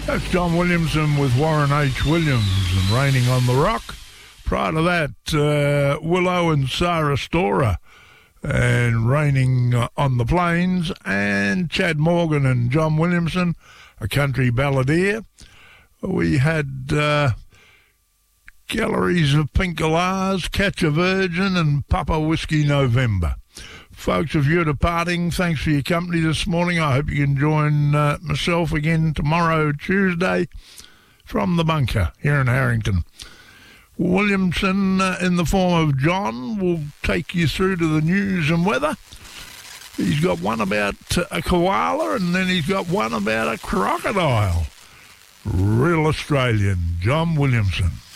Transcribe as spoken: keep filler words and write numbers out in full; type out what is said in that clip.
That's John Williamson with Warren H. Williams and Raining on the Rock. Prior to that, uh, Willow and Sarah Storer and Raining on the Plains, and Chad Morgan and John Williamson, A Country Balladeer. We had uh, Galleries of Pink Galahs, Catch a Virgin, and Papa Whiskey November. Folks, if you're departing, thanks for your company this morning. I hope you can join uh, myself again tomorrow, Tuesday, from the bunker here in Harrington. Williamson, uh, in the form of John, will take you through to the news and weather. He's got one about a koala, and then he's got one about a crocodile. Real Australian, John Williamson.